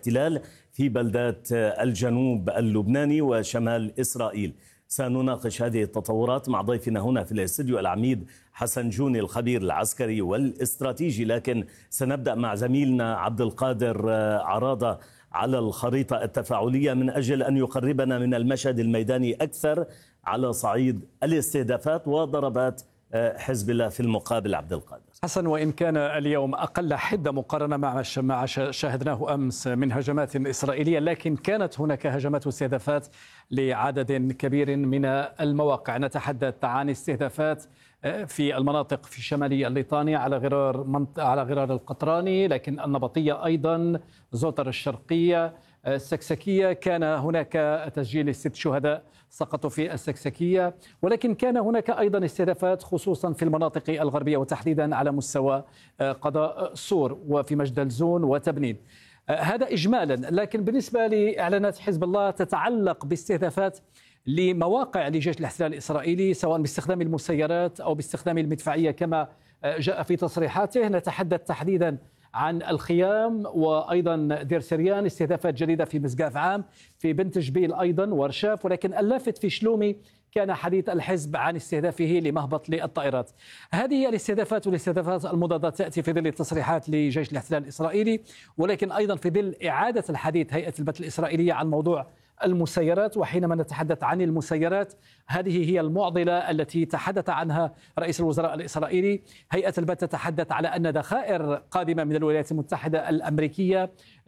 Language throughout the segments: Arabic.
الاحتلال في بلدات الجنوب اللبناني وشمال إسرائيل. سنناقش هذه التطورات مع ضيفنا هنا في الاستوديو العميد حسن جوني الخبير العسكري والاستراتيجي، لكن سنبدأ مع زميلنا عبد القادر عراضة على الخريطة التفاعلية من أجل أن يقربنا من المشهد الميداني أكثر على صعيد الاستهدافات وضربات حزب الله في المقابل. عبد القادر حسن، وإن كان اليوم أقل حدة مقارنة مع ما شاهدناه أمس من هجمات إسرائيلية، لكن كانت هناك هجمات واستهدافات لعدد كبير من المواقع. نتحدث عن استهدافات في المناطق في شمالي الليطاني على غرار القطراني، لكن النبطية أيضا، زوتر الشرقية، السكسكية. كان هناك تسجيل 6 شهداء سقطوا في السكسكية، ولكن كان هناك أيضا استهدافات خصوصا في المناطق الغربية وتحديدا على مستوى قضاء صور وفي مجدل زون وتبنيد. هذا إجمالا، لكن بالنسبة لإعلانات حزب الله تتعلق باستهدافات لمواقع لجيش الاحتلال الإسرائيلي سواء باستخدام المسيرات أو باستخدام المدفعية كما جاء في تصريحاته. نتحدث تحديدا عن الخيام وأيضا دير سريان، استهدافات جديدة في مسقاف عام، في بنت جبيل أيضا ورشاف. ولكن اللافت في شلومي كان حديث الحزب عن استهدافه لمهبط للطائرات. هذه هي الاستهدافات، والاستهدافات المضادة تأتي في ظل التصريحات لجيش الاحتلال الإسرائيلي، ولكن أيضا في ظل إعادة الحديث هيئة البت الإسرائيلية عن موضوع المسيرات. وحينما نتحدث عن المسيرات، هذه هي المعضلة التي تحدث عنها رئيس الوزراء الإسرائيلي. هيئة البت تتحدث على أن ذخائر قادمة من الولايات المتحدة الأمريكية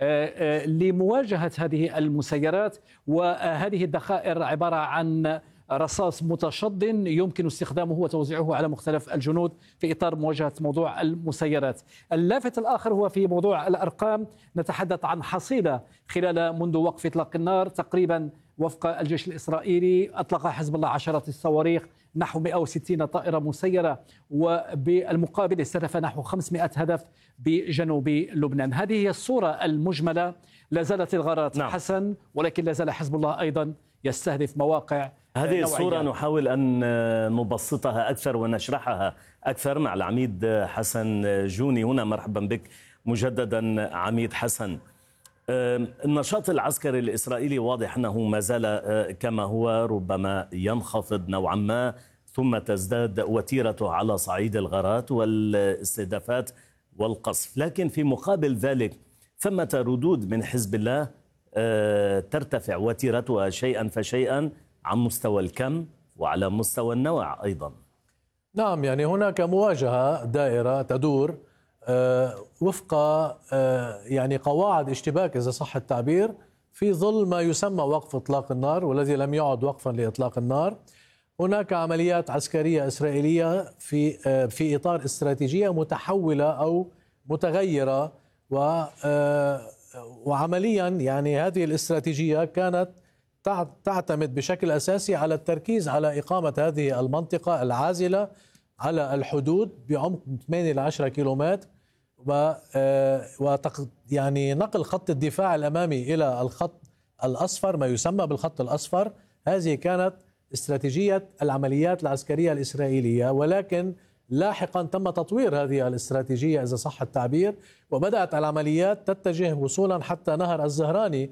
لمواجهة هذه المسيرات، وهذه الذخائر عبارة عن رصاص متشظ يمكن استخدامه وتوزيعه على مختلف الجنود في إطار مواجهة موضوع المسيرات. اللافت الآخر هو في موضوع الأرقام. نتحدث عن حصيلة خلال منذ وقف إطلاق النار تقريبا وفق الجيش الإسرائيلي أطلق حزب الله عشرات الصواريخ، نحو 160 طائرة مسيرة، وبالمقابل استهدف نحو 500 هدف بجنوب لبنان. هذه هي الصورة المجملة. لا زالت الغارات حسن، ولكن لا زال حزب الله أيضا يستهدف مواقع. هذه الصورة نحاول أن نبسطها أكثر ونشرحها أكثر مع العميد حسن جوني هنا. مرحبا بك مجددا عميد حسن. النشاط العسكري الإسرائيلي واضح أنه ما زال كما هو، ربما ينخفض نوعا ما ثم تزداد وتيرته على صعيد الغارات والاستهدافات والقصف، لكن في مقابل ذلك ثمة ردود من حزب الله ترتفع وتيرتها شيئا فشيئا عن مستوى الكم وعلى مستوى النوع أيضا. نعم، يعني هناك مواجهة دائرة تدور وفق يعني قواعد اشتباك إذا صح التعبير، في ظل ما يسمى وقف إطلاق النار، والذي لم يعد وقفا لإطلاق النار. هناك عمليات عسكرية إسرائيلية في إطار استراتيجية متحولة أو متغيرة، وعمليا يعني هذه الاستراتيجية كانت تعتمد بشكل أساسي على التركيز على إقامة هذه المنطقة العازلة على الحدود بعمق 8 إلى 10 كيلومتر، يعني نقل خط الدفاع الأمامي إلى الخط الأصفر، ما يسمى بالخط الأصفر. هذه كانت استراتيجية العمليات العسكرية الإسرائيلية، ولكن لاحقا تم تطوير هذه الاستراتيجية إذا صح التعبير، وبدأت العمليات تتجه وصولا حتى نهر الزهراني،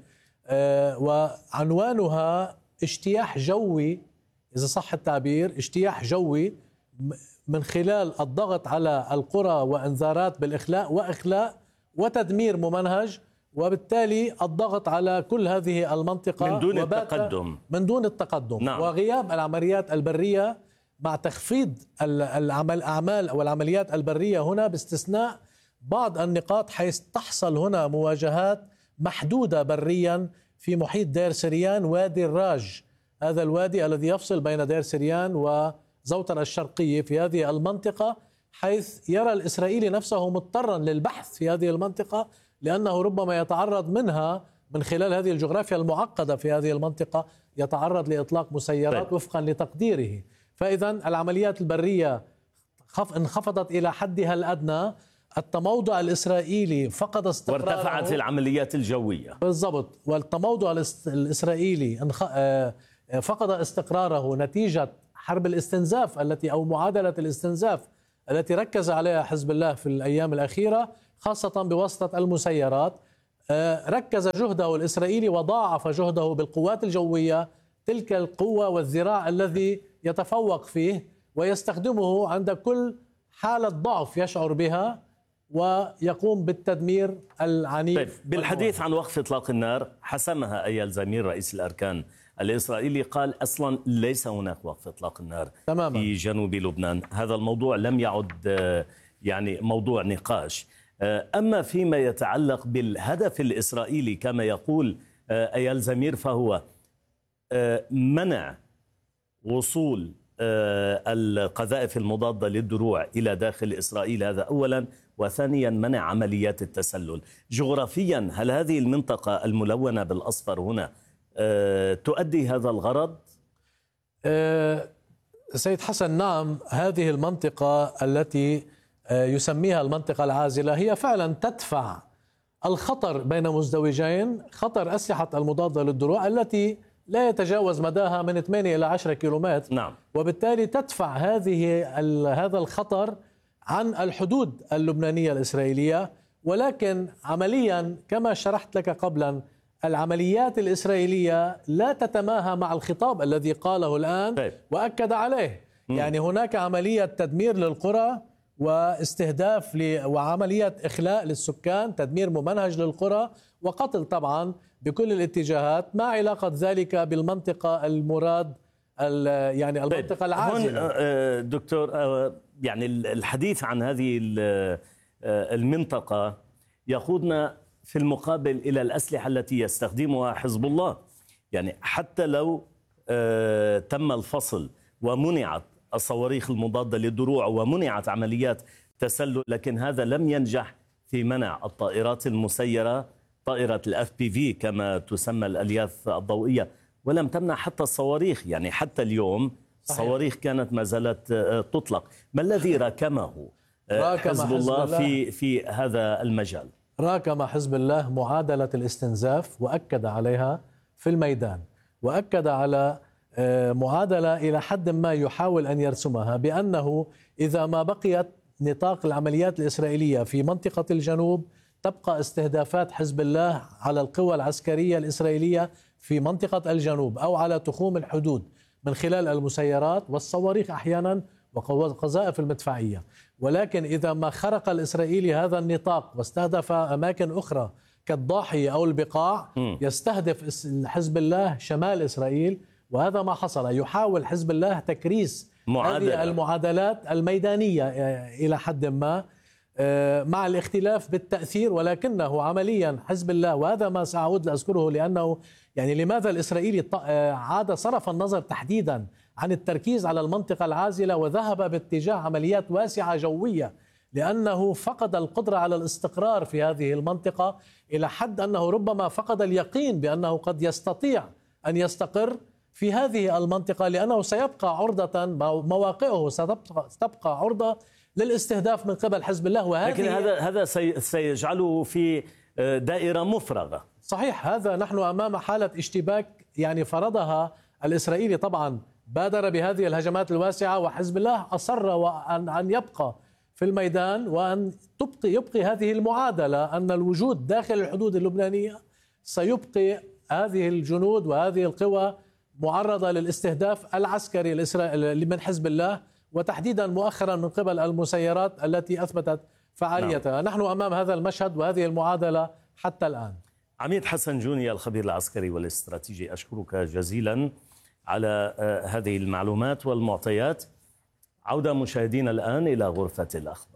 وعنوانها اجتياح جوي إذا صح التعبير، اجتياح جوي من خلال الضغط على القرى وإنذارات بالإخلاء وإخلاء وتدمير ممنهج، وبالتالي الضغط على كل هذه المنطقة من دون التقدم. نعم. وغياب العمليات البرية مع تخفيض الأعمال أو العمليات البرية هنا باستثناء بعض النقاط، حيث تحصل هنا مواجهات محدودة بريا في محيط دير سريان وادي الراج، هذا الوادي الذي يفصل بين دير سريان وزوتر الشرقية في هذه المنطقة، حيث يرى الإسرائيلي نفسه مضطرا للبحث في هذه المنطقة، لأنه ربما يتعرض منها من خلال هذه الجغرافيا المعقدة في هذه المنطقة يتعرض لإطلاق مسيرات وفقا لتقديره. فإذا العمليات البرية انخفضت إلى حدها الأدنى، التموضع الإسرائيلي فقد استقراره وارتفعت العمليات الجوية بالضبط، والتموضع الإسرائيلي فقد استقراره نتيجة حرب الاستنزاف أو معادلة الاستنزاف التي ركز عليها حزب الله في الأيام الأخيرة، خاصة بواسطة المسيرات. ركز جهده الإسرائيلي وضاعف جهده بالقوات الجوية، تلك القوة والذراع الذي يتفوق فيه ويستخدمه عند كل حالة ضعف يشعر بها ويقوم بالتدمير العنيف. طيب، بالحديث عن وقف إطلاق النار حسمها أيال زمير رئيس الأركان الإسرائيلي، قال أصلا ليس هناك وقف إطلاق النار تماما في جنوب لبنان. هذا الموضوع لم يعد يعني موضوع نقاش. أما فيما يتعلق بالهدف الإسرائيلي كما يقول أيال زمير، فهو منع وصول القذائف المضادة للدروع إلى داخل إسرائيل، هذا أولا، وثانيا منع عمليات التسلل. جغرافيا هل هذه المنطقة الملونة بالأصفر هنا تؤدي هذا الغرض؟ سيد حسن، نعم، هذه المنطقة التي يسميها المنطقة العازلة هي فعلا تدفع الخطر بين مزدوجين، خطر أسلحة المضادة للدروع التي لا يتجاوز مداها من 8 إلى 10 كيلومتر. نعم. وبالتالي تدفع هذا الخطر عن الحدود اللبنانية الإسرائيلية. ولكن عمليا كما شرحت لك قبلا، العمليات الإسرائيلية لا تتماهى مع الخطاب الذي قاله الآن. طيب. وأكد عليه. يعني هناك عملية تدمير للقرى واستهداف وعملية إخلاء للسكان، تدمير ممنهج للقرى وقتل طبعا بكل الاتجاهات. ما علاقة ذلك بالمنطقة المراد يعني المنطقة العازلة؟ هون دكتور، يعني الحديث عن هذه المنطقة يقودنا في المقابل إلى الأسلحة التي يستخدمها حزب الله. يعني حتى لو تم الفصل ومنعت الصواريخ المضادة للدروع ومنعت عمليات تسلل، لكن هذا لم ينجح في منع الطائرات المسيرة، طائرة الFPV كما تسمى الألياف الضوئية، ولم تمنع حتى الصواريخ. يعني حتى اليوم الصواريخ كانت ما زالت تطلق. ما الذي راكمه حزب الله في هذا المجال؟ راكم حزب الله معادلة الاستنزاف وأكد عليها في الميدان، وأكد على معادلة إلى حد ما يحاول أن يرسمها، بأنه إذا ما بقيت نطاق العمليات الإسرائيلية في منطقة الجنوب تبقى استهدافات حزب الله على القوى العسكرية الإسرائيلية في منطقة الجنوب أو على تخوم الحدود من خلال المسيرات والصواريخ أحيانا وقذائف المدفعية. ولكن إذا ما خرق الإسرائيلي هذا النطاق واستهدف أماكن أخرى كالضاحية أو البقاع، يستهدف حزب الله شمال إسرائيل، وهذا ما حصل. يحاول حزب الله تكريس هذه المعادلات الميدانية إلى حد ما مع الاختلاف بالتأثير، ولكنه عمليا حزب الله، وهذا ما سأعود لأذكره، لأنه يعني لماذا الإسرائيلي عاد صرف النظر تحديدا عن التركيز على المنطقة العازلة وذهب باتجاه عمليات واسعة جوية؟ لأنه فقد القدرة على الاستقرار في هذه المنطقة إلى حد أنه ربما فقد اليقين بأنه قد يستطيع أن يستقر في هذه المنطقة، لأنه سيبقى عرضة، مواقعه ستبقى عرضة للاستهداف من قبل حزب الله. لكن هذا سيجعله في دائرة مفرغة. صحيح، هذا نحن أمام حالة اشتباك يعني فرضها الإسرائيلي. طبعا بادر بهذه الهجمات الواسعة، وحزب الله أصر أن يبقى في الميدان وأن يبقي هذه المعادلة، أن الوجود داخل الحدود اللبنانية سيبقي هذه الجنود وهذه القوى معرضة للاستهداف العسكري الإسرائيلي من حزب الله، وتحديدا مؤخرا من قبل المسيرات التي أثبتت فعاليتها. نحن أمام هذا المشهد وهذه المعادلة حتى الآن. عميد حسن جوني، الخبير العسكري والاستراتيجي، أشكرك جزيلا على هذه المعلومات والمعطيات. عودة مشاهدينا الآن إلى غرفة الأخبار.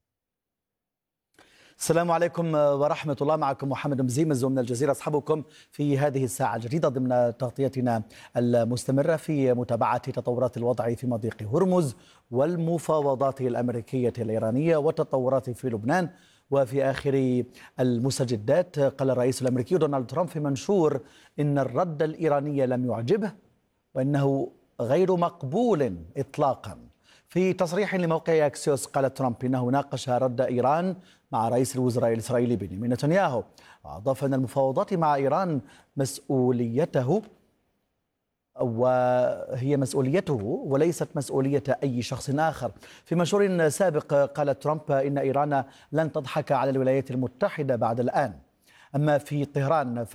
السلام عليكم ورحمة الله، معكم محمد مزيمز ومن الجزيرة أصحبكم في هذه الساعة الجديدة ضمن تغطيتنا المستمرة في متابعة تطورات الوضع في مضيق هرمز والمفاوضات الأمريكية الإيرانية والتطورات في لبنان. وفي آخر المستجدات قال الرئيس الأمريكي دونالد ترامب في منشور إن الرد الإيراني لم يعجبه وإنه غير مقبول إطلاقا. في تصريح لموقع أكسيوس قال ترامب إنه ناقش رد إيران مع رئيس الوزراء الإسرائيلي بنيامين نتنياهو، وأضاف أن المفاوضات مع إيران مسؤوليته وهي مسؤوليته وليست مسؤولية أي شخص آخر. في منشور سابق قال ترامب إن إيران لن تضحك على الولايات المتحدة بعد الآن. أما في طهران